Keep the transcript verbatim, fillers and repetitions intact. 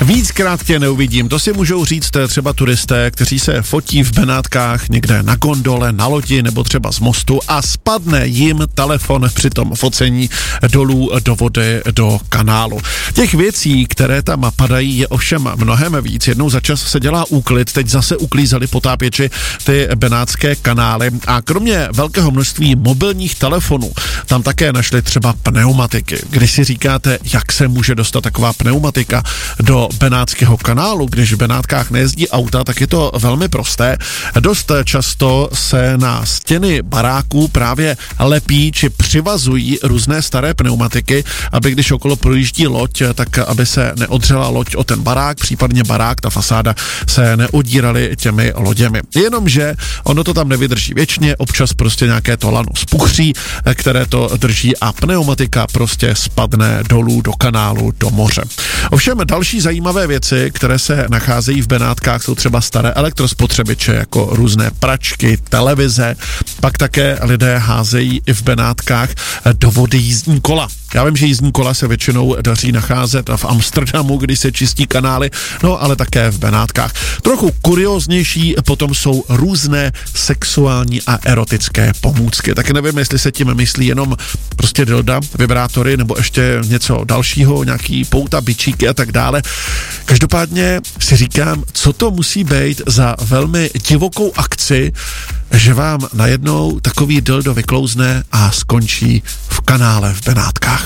Víckrát tě neuvidím, to si můžou říct třeba turisté, kteří se fotí v Benátkách někde na gondole, na lodi nebo třeba z mostu a spadne jim telefon při tom focení dolů do vody, do kanálu. Těch věcí, které tam padají, je ovšem mnohem víc. Jednou za čas se dělá úklid, teď zase uklízeli potápěči ty benátské kanály a kromě velkého množství mobilních telefonů tam také našli třeba pneumatiky. Když si říkáte, jak se může dostat taková pneumatika do benátského kanálu, když v Benátkách nejezdí auta, tak je to velmi prosté. Dost často se na stěny baráků právě lepí či přivazují různé staré pneumatiky, aby když okolo projíždí loď, tak aby se neodřela loď o ten barák, případně barák, ta fasáda se neodíraly těmi loděmi. Jenomže ono to tam nevydrží věčně, občas prostě nějaké to lano spuchří, které to drží a pneumatika prostě spadne dolů do kanálu, do moře. Ovšem další zajímavé věci, které se nacházejí v Benátkách, jsou třeba staré elektrospotřebiče, jako různé pračky, televize, pak také lidé házejí i v Benátkách do vody jízdní kola. Já vím, že jízdní kola se většinou daří nacházet v Amsterdamu, když se čistí kanály, no ale také v Benátkách. Trochu kurióznější potom jsou různé sexuální a erotické pomůcky. Tak nevím, jestli se tím myslí jenom prostě dilda, vibrátory nebo ještě něco dalšího, nějaký pouta, bičíky a tak dále. Každopádně si říkám, co to musí být za velmi divokou akci, že vám najednou takový dildo vyklouzne a skončí v kanále v Benátkách.